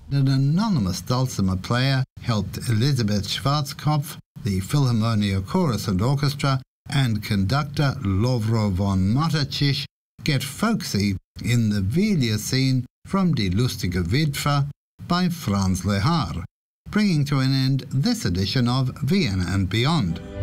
An anonymous dulcimer player helped Elisabeth Schwarzkopf, the Philharmonia Chorus and Orchestra, and conductor Lovro von Matacic get folksy in the Velia scene from Die lustige Witwe by Franz Lehár, bringing to an end this edition of Vienna and Beyond.